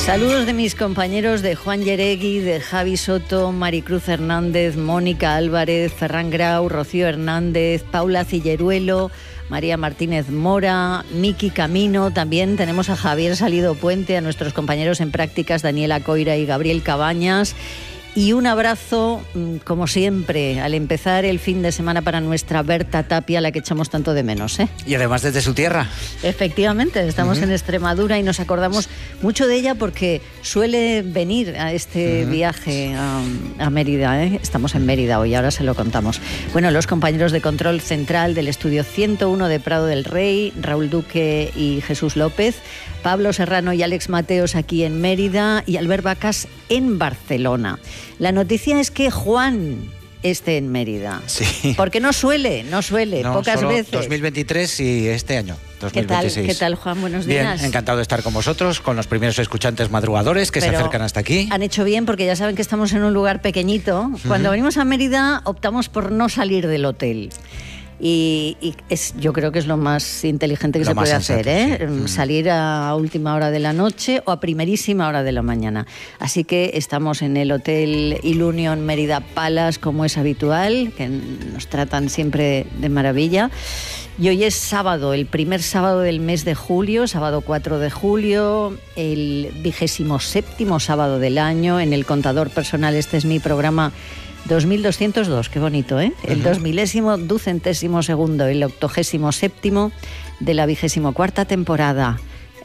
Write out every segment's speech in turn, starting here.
Saludos de mis compañeros de Juan Yeregui, de Javi Soto, Maricruz Hernández, Mónica Álvarez, Ferran Grau, Rocío Hernández, Paula Cilleruelo, María Martínez Mora, Miki Camino. También tenemos a Javier Salido Puente, a nuestros compañeros en prácticas Daniela Coira y Gabriel Cabañas. Y un abrazo, como siempre, al empezar el fin de semana para nuestra Berta Tapia, la que echamos tanto de menos, ¿eh? Y además desde su tierra. Efectivamente, estamos en Extremadura y nos acordamos mucho de ella porque suele venir a este viaje a Mérida, ¿eh? Estamos en Mérida hoy, ahora se lo contamos. Bueno, los compañeros de control central del estudio 101 de Prado del Rey, Raúl Duque y Jesús López, Pablo Serrano y Alex Mateos aquí en Mérida y Albert Vacas en Barcelona. La noticia es que Juan esté en Mérida. Sí. Porque no suele, pocas solo veces. 2023 y este año, 2026. ¿Qué tal, Juan? Buenos días. Bien, encantado de estar con vosotros, con los primeros escuchantes madrugadores que se acercan hasta aquí. Han hecho bien porque ya saben que estamos en un lugar pequeñito. Cuando venimos a Mérida optamos por no salir del hotel. Y yo creo que es lo más inteligente que se puede hacer, ¿eh? Sí. Salir a última hora de la noche o a primerísima hora de la mañana. Así que estamos en el Hotel Ilunion Mérida Palace, como es habitual, que nos tratan siempre de maravilla. Y hoy es sábado, el primer sábado del mes de julio, sábado 4 de julio, el 27º sábado del año. En el contador personal, este es mi programa 2202, qué bonito, ¿eh? El 2022º, el 87º de la 24ª temporada.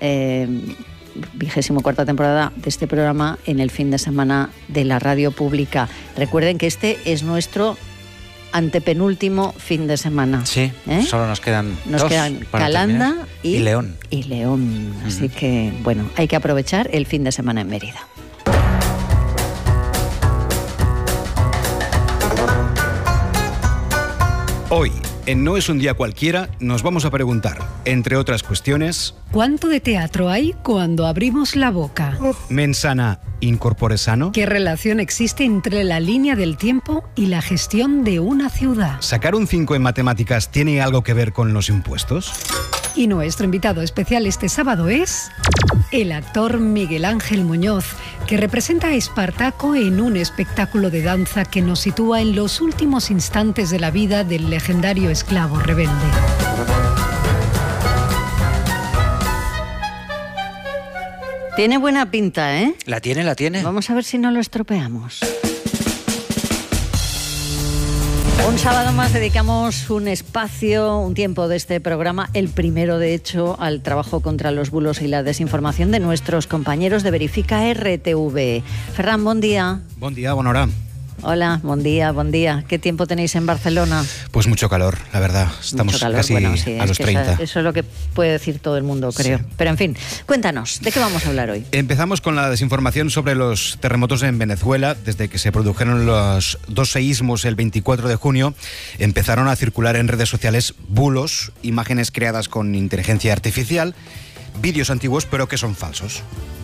24ª temporada de este programa en el fin de semana de la radio pública. Recuerden que este es nuestro antepenúltimo fin de semana. Sí, solo nos quedan dos. Calanda y León. Así que, bueno, hay que aprovechar el fin de semana en Mérida. Hoy, en No es un día cualquiera, nos vamos a preguntar, entre otras cuestiones... ¿Cuánto de teatro hay cuando abrimos la boca? ¿Mens sana, in corpore sano? ¿Qué relación existe entre la línea del tiempo y la gestión de una ciudad? ¿Sacar un 5 en matemáticas tiene algo que ver con los impuestos? Y nuestro invitado especial este sábado es el actor Miguel Ángel Muñoz, que representa a Espartaco en un espectáculo de danza que nos sitúa en los últimos instantes de la vida del legendario esclavo rebelde. Tiene buena pinta, ¿eh? La tiene. Vamos a ver si no lo estropeamos. Un sábado más dedicamos un espacio, un tiempo de este programa, el primero de hecho, al trabajo contra los bulos y la desinformación de nuestros compañeros de Verifica RTV. Ferran, buen día. Buen día, bona hora. Hola, buen día. ¿Qué tiempo tenéis en Barcelona? Pues mucho calor, la verdad. Estamos casi a los 30. Eso es lo que puede decir todo el mundo, creo. Sí. Pero en fin, cuéntanos, ¿de qué vamos a hablar hoy? Empezamos con la desinformación sobre los terremotos en Venezuela. Desde que se produjeron los 2 seísmos el 24 de junio, empezaron a circular en redes sociales bulos, imágenes creadas con inteligencia artificial, vídeos antiguos pero que son falsos.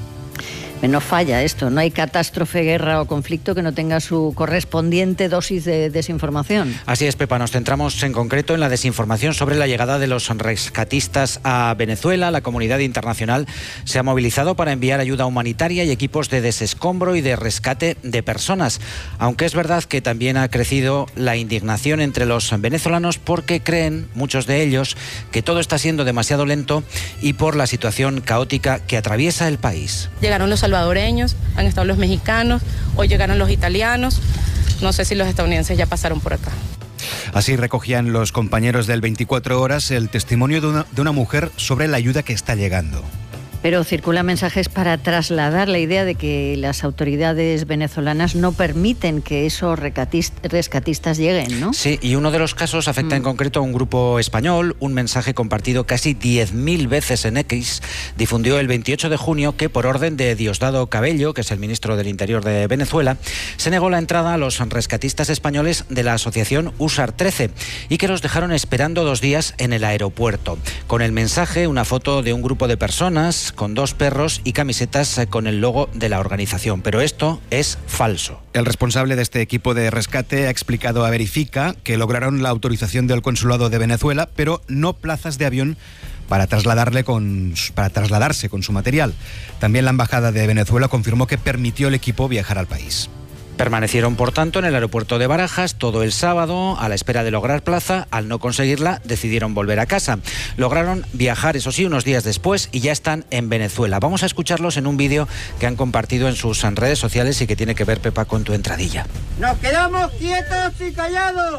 No falla esto, no hay catástrofe, guerra o conflicto que no tenga su correspondiente dosis de desinformación. Así es, Pepa, nos centramos en concreto en la desinformación sobre la llegada de los rescatistas a Venezuela. La comunidad internacional se ha movilizado para enviar ayuda humanitaria y equipos de desescombro y de rescate de personas, aunque es verdad que también ha crecido la indignación entre los venezolanos porque creen, muchos de ellos, que todo está siendo demasiado lento y por la situación caótica que atraviesa el país. Llegaron los salvadoreños, han estado los mexicanos, hoy llegaron los italianos, no sé si los estadounidenses ya pasaron por acá. Así recogían los compañeros del 24 Horas el testimonio de una mujer sobre la ayuda que está llegando. Pero circulan mensajes para trasladar la idea de que las autoridades venezolanas no permiten que esos rescatistas lleguen, ¿no? Sí, y uno de los casos afecta en concreto a un grupo español. Un mensaje compartido casi 10.000 veces en X difundió el 28 de junio que, por orden de Diosdado Cabello, que es el ministro del Interior de Venezuela, se negó la entrada a los rescatistas españoles de la asociación USAR 13 y que los dejaron esperando 2 días en el aeropuerto. Con el mensaje, una foto de un grupo de personas con 2 perros y camisetas con el logo de la organización. Pero esto es falso. El responsable de este equipo de rescate ha explicado a Verifica que lograron la autorización del Consulado de Venezuela, pero no plazas de avión para trasladarse con su material. También la Embajada de Venezuela confirmó que permitió al equipo viajar al país. Permanecieron, por tanto, en el aeropuerto de Barajas todo el sábado a la espera de lograr plaza. Al no conseguirla, decidieron volver a casa. Lograron viajar, eso sí, unos días después y ya están en Venezuela. Vamos a escucharlos en un vídeo que han compartido en sus redes sociales y que tiene que ver, Pepa, con tu entradilla. ¡Nos quedamos quietos y callados!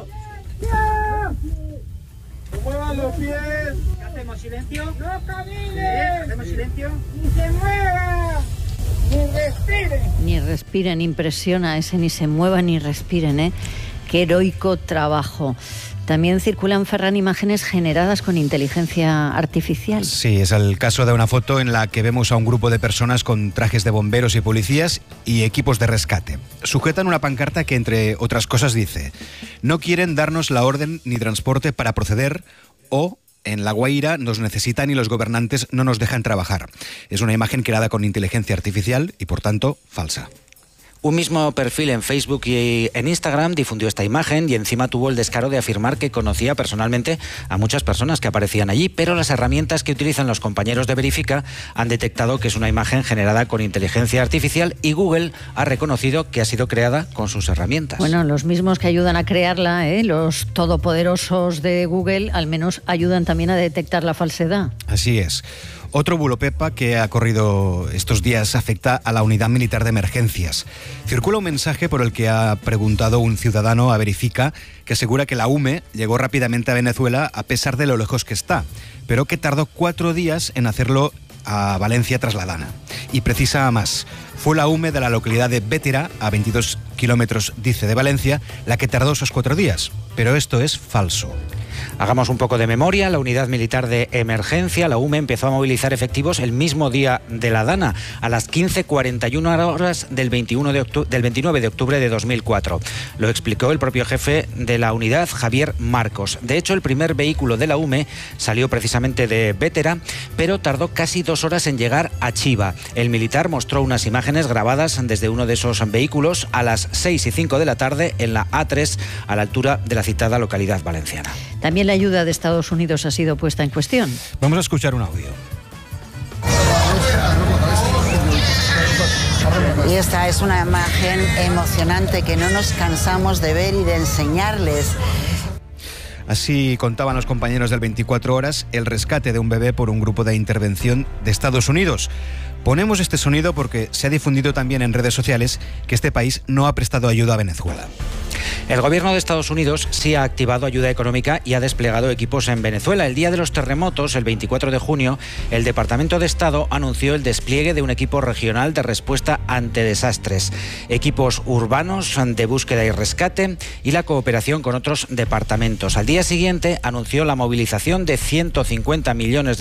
¡Muevan los pies! ¿Hacemos silencio? ¡No caminen! ¿Hacemos silencio? ¡Ni se mueva! ¡Ni respiren! Ni respiren, impresiona ese ni se muevan ni respiren, ¿eh? Qué heroico trabajo. También circulan, Ferran, imágenes generadas con inteligencia artificial. Sí, es el caso de una foto en la que vemos a un grupo de personas con trajes de bomberos y policías y equipos de rescate. Sujetan una pancarta que, entre otras cosas, dice: no quieren darnos la orden ni transporte para proceder, o en La Guaira nos necesitan y los gobernantes no nos dejan trabajar. Es una imagen creada con inteligencia artificial y, por tanto, falsa. Un mismo perfil en Facebook y en Instagram difundió esta imagen y encima tuvo el descaro de afirmar que conocía personalmente a muchas personas que aparecían allí, pero las herramientas que utilizan los compañeros de Verifica han detectado que es una imagen generada con inteligencia artificial y Google ha reconocido que ha sido creada con sus herramientas. Bueno, los mismos que ayudan a crearla, los todopoderosos de Google, al menos ayudan también a detectar la falsedad. Así es. Otro bulo, Pepa, que ha corrido estos días afecta a la Unidad Militar de Emergencias. Circula un mensaje por el que ha preguntado un ciudadano a Verifica que asegura que la UME llegó rápidamente a Venezuela a pesar de lo lejos que está, pero que tardó 4 días en hacerlo a Valencia tras la Dana. Y precisa más. Fue la UME de la localidad de Bétera, a 22 kilómetros, dice, de Valencia, la que tardó esos 4 días. Pero esto es falso. Hagamos un poco de memoria. La Unidad Militar de Emergencia, la UME, empezó a movilizar efectivos el mismo día de la Dana, a las 15:41 horas del 29 de octubre de 2004. Lo explicó el propio jefe de la unidad, Javier Marcos. De hecho, el primer vehículo de la UME salió precisamente de Bétera, pero tardó casi 2 horas en llegar a Chiva. El militar mostró unas imágenes grabadas desde uno de esos vehículos a las 6:05 de la tarde en la A3, a la altura de la citada localidad valenciana. También la ayuda de Estados Unidos ha sido puesta en cuestión. Vamos a escuchar un audio. Y esta es una imagen emocionante que no nos cansamos de ver y de enseñarles. Así contaban los compañeros del 24 Horas el rescate de un bebé por un grupo de intervención de Estados Unidos. Ponemos este sonido porque se ha difundido también en redes sociales que este país no ha prestado ayuda a Venezuela. El gobierno de Estados Unidos sí ha activado ayuda económica y ha desplegado equipos en Venezuela. El día de los terremotos, el 24 de junio, el Departamento de Estado anunció el despliegue de un equipo regional de respuesta ante desastres, equipos urbanos de búsqueda y rescate y la cooperación con otros departamentos. Al día siguiente anunció la movilización de $150 millones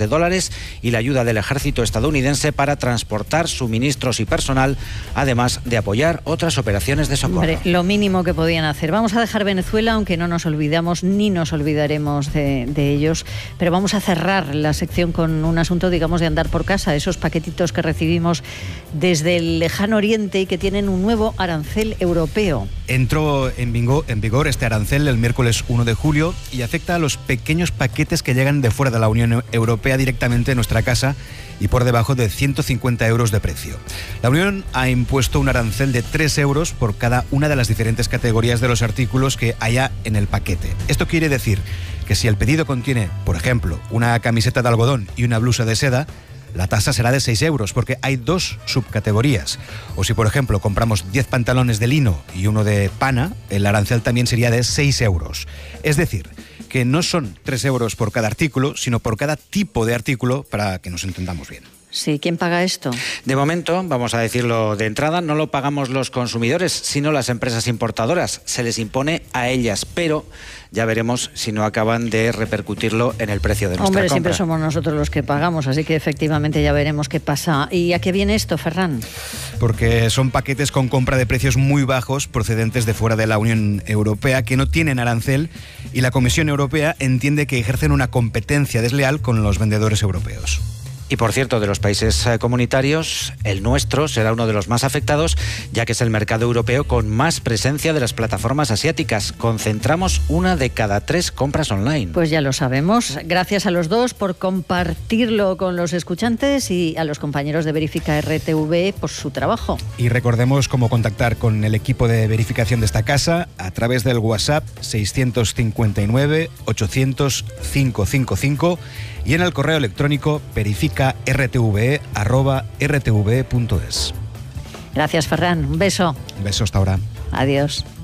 y la ayuda del ejército estadounidense para transportar suministros y personal, además de apoyar otras operaciones de socorro. Hombre, lo mínimo que podían hacer. Vamos a dejar Venezuela, aunque no nos olvidamos ni nos olvidaremos de ellos, pero vamos a cerrar la sección con un asunto, digamos, de andar por casa, esos paquetitos que recibimos desde el lejano oriente y que tienen un nuevo arancel europeo. Entró en vigor este arancel el miércoles 1 de julio y afecta a los pequeños paquetes que llegan de fuera de la Unión Europea directamente a nuestra casa y por debajo de 150 euros de precio. La Unión ha impuesto un arancel de 3 euros por cada una de las diferentes categorías de los artículos que haya en el paquete. Esto quiere decir que si el pedido contiene, por ejemplo, una camiseta de algodón y una blusa de seda, la tasa será de 6 euros porque hay 2 subcategorías. O si, por ejemplo, compramos 10 pantalones de lino y uno de pana, el arancel también sería de 6 euros. Es decir, que no son 3 euros por cada artículo, sino por cada tipo de artículo, para que nos entendamos bien. Sí, ¿quién paga esto? De momento, vamos a decirlo de entrada, no lo pagamos los consumidores, sino las empresas importadoras. Se les impone a ellas, pero ya veremos si no acaban de repercutirlo en el precio de nuestra compra. Siempre somos nosotros los que pagamos, así que efectivamente ya veremos qué pasa. ¿Y a qué viene esto, Ferran? Porque son paquetes con compra de precios muy bajos procedentes de fuera de la Unión Europea que no tienen arancel y la Comisión Europea entiende que ejercen una competencia desleal con los vendedores europeos. Y por cierto, de los países comunitarios, el nuestro será uno de los más afectados, ya que es el mercado europeo con más presencia de las plataformas asiáticas. Concentramos 1 de cada 3 compras online. Pues ya lo sabemos. Gracias a los dos por compartirlo con los escuchantes y a los compañeros de Verifica RTV por su trabajo. Y recordemos cómo contactar con el equipo de verificación de esta casa a través del WhatsApp 659 800 555 y en el correo electrónico verificartve@rtve.es. Gracias, Ferran. Un beso. Un beso hasta ahora. Adiós.